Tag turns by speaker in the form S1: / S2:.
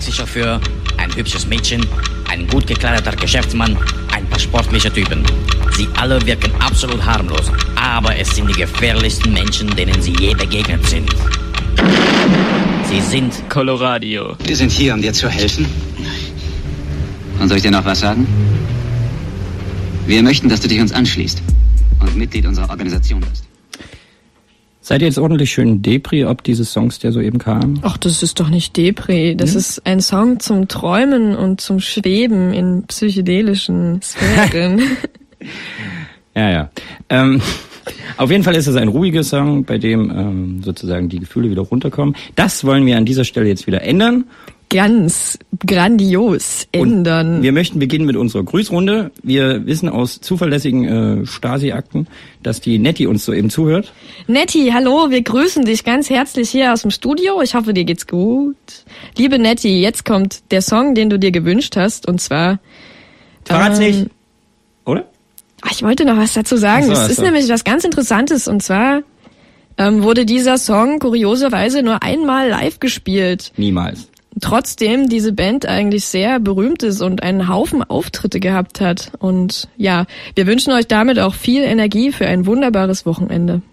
S1: Taxichauffeur, ein hübsches Mädchen, ein gut gekleideter Geschäftsmann, ein paar sportliche Typen. Sie alle wirken absolut harmlos, aber es sind die gefährlichsten Menschen, denen sie je begegnet sind. Sie sind
S2: Coloradio.
S3: Wir sind hier, um dir zu helfen. Und soll ich dir noch was sagen? Wir möchten, dass du dich uns anschließt und Mitglied unserer Organisation wirst.
S4: Seid ihr jetzt ordentlich schön Depri, ob dieses Songs, der soeben kam?
S5: Ach, das ist doch nicht Depri. Das ist ein Song zum Träumen und zum Schweben in psychedelischen Sphären.
S4: Ja. Auf jeden Fall ist es ein ruhiger Song, bei dem sozusagen die Gefühle wieder runterkommen. Das wollen wir an dieser Stelle jetzt wieder ändern.
S5: Ganz grandios ändern.
S4: Und wir möchten beginnen mit unserer Grüßrunde. Wir wissen aus zuverlässigen Stasi-Akten, dass die Nettie uns soeben zuhört.
S5: Nettie, hallo, wir grüßen dich ganz herzlich hier aus dem Studio. Ich hoffe, dir geht's gut. Liebe Nettie, jetzt kommt der Song, den du dir gewünscht hast, und zwar...
S4: Verrat's nicht, oder?
S5: Ich wollte noch was dazu sagen. Das ist nämlich was ganz Interessantes, und zwar wurde dieser Song kurioserweise nur einmal live gespielt.
S4: Niemals.
S5: Trotzdem diese Band eigentlich sehr berühmt ist und einen Haufen Auftritte gehabt hat. Und ja, wir wünschen euch damit auch viel Energie für ein wunderbares Wochenende.